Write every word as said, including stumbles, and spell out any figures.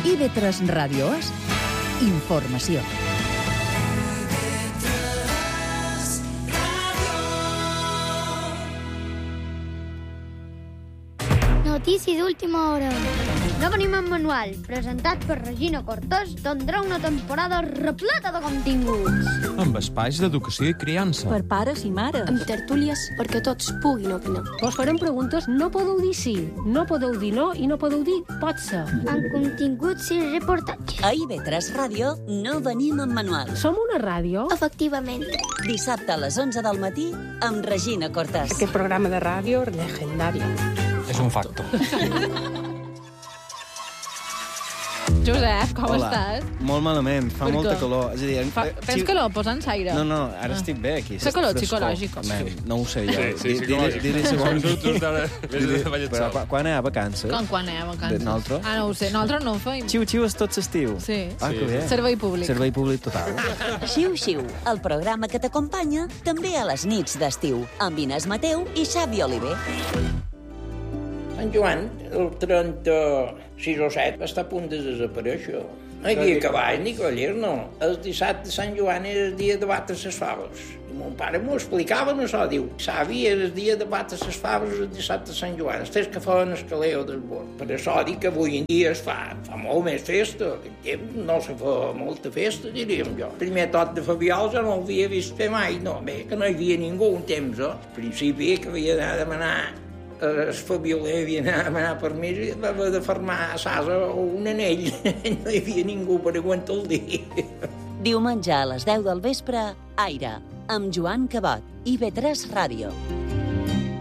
I ve tres Ràdio és informació. Notícia d'última hora. No venim en manual, presentat per Regina Cortés, tindrà una temporada repleta de continguts. Amb espais d'educació i criança. Per pares i mares. Amb tertúlies perquè tots puguin opinar. Vos farem preguntes, no podeu dir sí, no podeu dir no i no podeu dir pot ser. Amb continguts i reportatges. A I V tres Ràdio no venim en manual. Som una ràdio? Efectivament. Dissabte a les onze del matí amb Regina Cortés. Aquest programa de ràdio legendari. És un facto. Josep, com Hola. estàs? Molt malament, fa Per molta què? calor. És a dir, Fa, eh, tens si- calor? Posa'ns aire. No, no, ara Ah. estic bé aquí. Fa calor Frescor. psicològic. Man, no ho sé jo. Sí, sí, Di- psicològic. Dir-li segons... Tu, tu estàs Dir-li- de ballet Però sol. quan- quan hi ha vacances? Com quan anem a vacances? De nosaltres? Ah, no ho sé. Nosaltres no ho feim. Xiu-xiu és tot l'estiu. Sí. Ah, que bé. Servei públic. Servei públic total. Xiu-xiu, el programa que t'acompanya també a les nits d'estiu, amb Inés Mateu i Xavi Oliver. Sant Joan, el trenta-sis o set, va estar a punt de desaparèixer. No hi havia cavalls ni cavallers, no. El dissabte de Sant Joan era el dia de batre les faves. I mon pare m'ho explicava, no això, diu, savi, era el dia de batre les faves el dissabte de Sant Joan, els tres que feien el caleo del bord. Per això dic que avui en dia es fa, fa molt més festa. Aquest temps no se fa molta festa, diríem jo. El primer tot de Fabiol jo no ho havia vist fer mai, no, bé, que no hi havia ningú un temps, eh? Al principi que havia d'anar a demanar el Fabioler havia d'anar a demanar permís i va haver de fermar a Sasa o un anell. No hi havia ningú per aguantar el dia. Diumenge a les deu del vespre, Aire, amb Joan Cabot, I V tres Ràdio.